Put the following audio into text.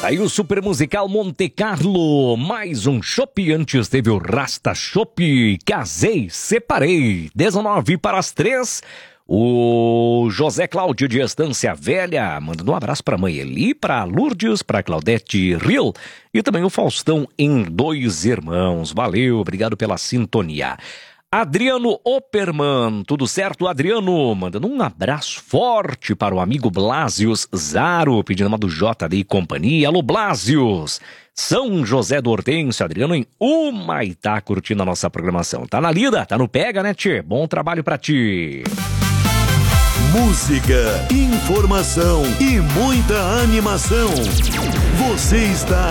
Tá aí o super musical Monte Carlo, mais um chopp. Antes teve o Rasta Chopp, Casei, Separei, 19 para as 3. O José Cláudio de Estância Velha, mandando um abraço para a mãe Eli, para Lourdes, para Claudete Riel e também o Faustão em Dois Irmãos. Valeu, obrigado pela sintonia. Adriano Opperman, tudo certo, Adriano? Mandando um abraço forte para o amigo Blásios Zaro, pedindo uma do JD e companhia. Alô, Blásios! São José do Hortêncio, Adriano em Humaitá, curtindo a nossa programação. Tá na lida? Tá no pega, né, tchê? Bom trabalho pra ti! Música, informação e muita animação. Você está